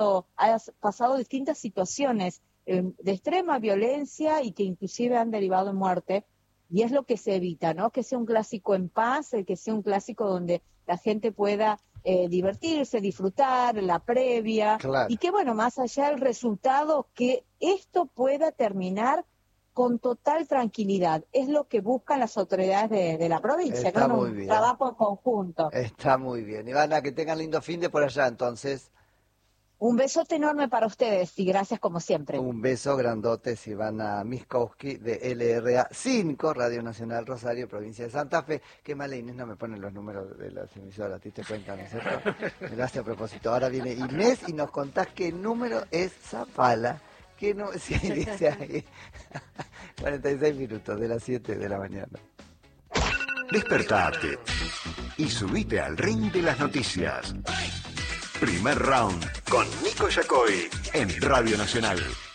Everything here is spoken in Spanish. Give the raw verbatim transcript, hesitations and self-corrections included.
ha pasado distintas situaciones eh, de extrema violencia y que inclusive han derivado en muerte, y es lo que se evita, ¿no? Que sea un clásico en paz, eh, que sea un clásico donde la gente pueda eh, divertirse, disfrutar, la previa, Claro. y que, bueno, más allá del resultado, que esto pueda terminar con total tranquilidad. Es lo que buscan las autoridades de, de la provincia, Está ¿no? En muy un bien. trabajo en conjunto. Está muy bien. Ivana, que tengan lindo fin de por allá, entonces. Un besote enorme para ustedes y gracias como siempre. Un beso grandote, Ivana Miskowski de L R A cinco, Radio Nacional Rosario, provincia de Santa Fe. Qué mala Inés, no me ponen los números de las emisoras, ¿te diste cuenta, no es cierto? Gracias a propósito. Ahora viene Inés y nos contás qué número es Zapala. ¿Qué no? Sí, dice ahí. cuarenta y seis minutos de las siete de la mañana. Despertate y subite al ring de las noticias. Primer round con Nico Yacoy en Radio Nacional.